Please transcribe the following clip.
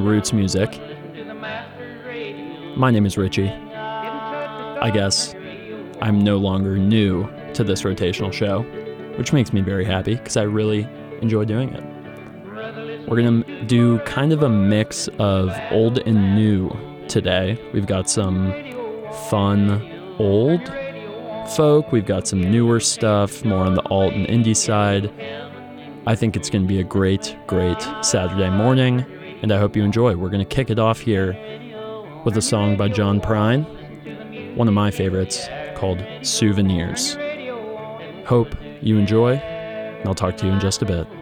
fun roots music. My name is Richie. I guess I'm no longer new to this rotational show, which makes me very happy because I really enjoy doing it. We're going to do kind of a mix of old and new today. We've got some fun old folk, we've got some newer stuff, more on the alt and indie side. I think it's going to be a great, great Saturday morning, and I hope you enjoy. We're going to kick it off here with a song by John Prine, one of my favorites, called Souvenirs. Hope you enjoy, and I'll talk to you in just a bit.